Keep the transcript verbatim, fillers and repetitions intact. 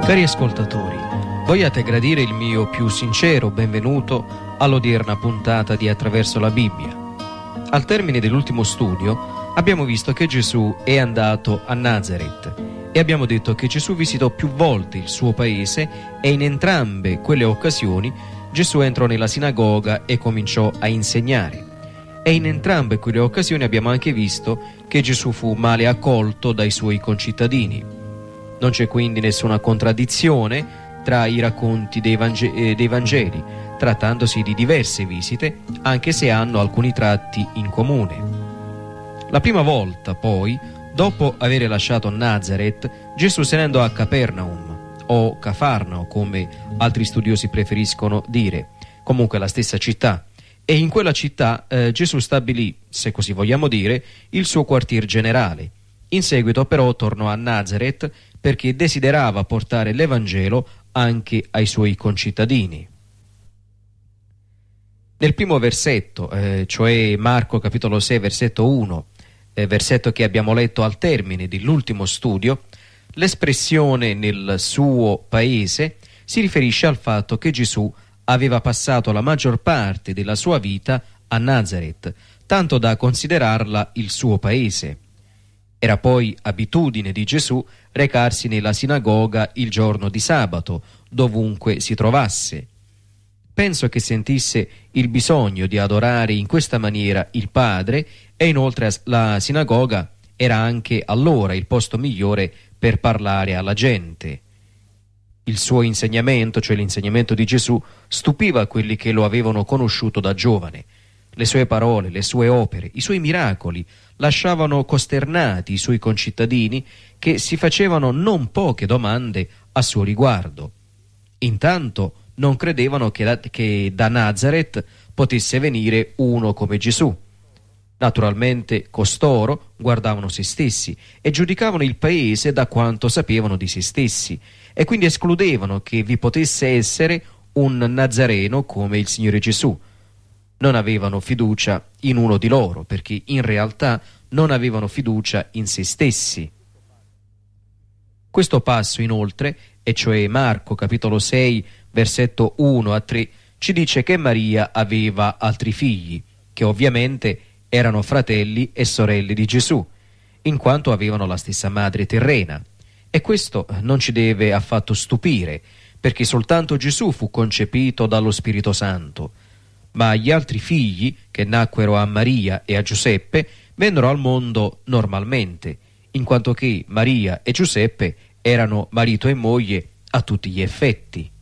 Cari ascoltatori, vogliate gradire il mio più sincero benvenuto all'odierna puntata di Attraverso la Bibbia. Al termine dell'ultimo studio abbiamo visto che Gesù è andato a Nazaret e abbiamo detto che Gesù visitò più volte il suo paese e in entrambe quelle occasioni Gesù entrò nella sinagoga e cominciò a insegnare. E in entrambe quelle occasioni abbiamo anche visto che Gesù fu male accolto dai suoi concittadini. Non c'è quindi nessuna contraddizione tra i racconti dei, Vange- eh, dei Vangeli, trattandosi di diverse visite, anche se hanno alcuni tratti in comune. La prima volta, poi, dopo aver lasciato Nazaret, Gesù se ne andò a Capernaum, o Cafarnao, come altri studiosi preferiscono dire, comunque la stessa città. E in quella città eh, Gesù stabilì, se così vogliamo dire, il suo quartier generale. In seguito però tornò a Nazaret perché desiderava portare l'Evangelo anche ai suoi concittadini. Nel primo versetto, eh, cioè Marco capitolo sei versetto uno, eh, versetto che abbiamo letto al termine dell'ultimo studio, l'espressione nel suo paese si riferisce al fatto che Gesù aveva passato la maggior parte della sua vita a Nazaret, tanto da considerarla il suo paese. Era poi abitudine di Gesù recarsi nella sinagoga il giorno di sabato, dovunque si trovasse. Penso che sentisse il bisogno di adorare in questa maniera il Padre e inoltre la sinagoga era anche allora il posto migliore per parlare alla gente. Il suo insegnamento, cioè l'insegnamento di Gesù, stupiva quelli che lo avevano conosciuto da giovane. Le sue parole, le sue opere, i suoi miracoli lasciavano costernati i suoi concittadini che si facevano non poche domande a suo riguardo. Intanto non credevano che da, che da Nazaret potesse venire uno come Gesù. Naturalmente costoro guardavano se stessi e giudicavano il paese da quanto sapevano di se stessi e quindi escludevano che vi potesse essere un Nazareno come il Signore Gesù. Non avevano fiducia in uno di loro, perché in realtà non avevano fiducia in se stessi. Questo passo, inoltre, e cioè Marco capitolo sei, versetto uno a tre, ci dice che Maria aveva altri figli, che ovviamente erano fratelli e sorelle di Gesù, in quanto avevano la stessa madre terrena. E questo non ci deve affatto stupire, perché soltanto Gesù fu concepito dallo Spirito Santo. Ma gli altri figli, che nacquero a Maria e a Giuseppe, vennero al mondo normalmente, in quanto che Maria e Giuseppe erano marito e moglie a tutti gli effetti.